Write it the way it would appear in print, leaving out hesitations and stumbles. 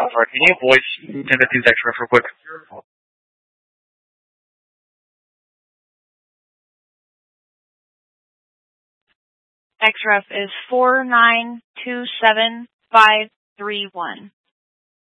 sorry. Can you voice 1015 extra real quick? XREF is 4927531.